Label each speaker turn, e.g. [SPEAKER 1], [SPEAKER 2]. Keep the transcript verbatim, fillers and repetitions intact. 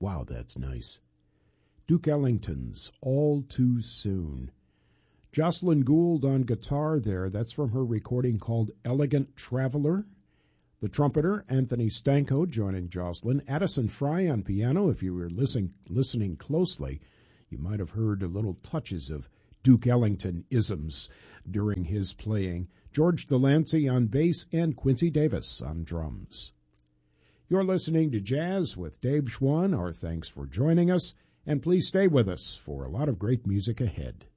[SPEAKER 1] Wow, that's nice. Duke Ellington's All Too Soon. Jocelyn Gould on guitar there. That's from her recording called Elegant Traveler. The trumpeter, Anthony Stanko, joining Jocelyn. Addison Fry on piano. If you were listening, listening closely, you might have heard little touches of Duke Ellington isms during his playing. George Delancey on bass and Quincy Davis on drums. You're listening to Jazz with Dave Schwann. Our thanks for joining us, and please stay with us for a lot of great music ahead.